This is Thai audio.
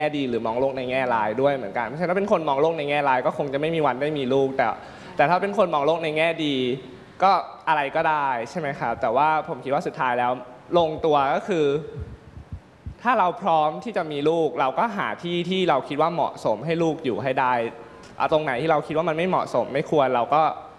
ดีหรือมองโลกในแง่ร้ายด้วยเหมือนกันเพราะฉะนั้นถ้าเป็นคนมองโลกในแง่ร้ายก็คงจะไม่มีวันได้มีลูกแต่ถ้าเป็นคนมองโลกในแง่ดีก็อะไรก็ได้ใช่ไหมครับแต่ว่าผมคิดว่าสุดท้ายแล้วลงตัวก็คือถ้าเราพร้อมที่จะมีลูกเราก็หาที่เราคิดว่าเหมาะสมให้ลูกอยู่ให้ได้ตรงไหนที่เราคิดว่ามันไม่เหมาะสมไม่ควรเราก็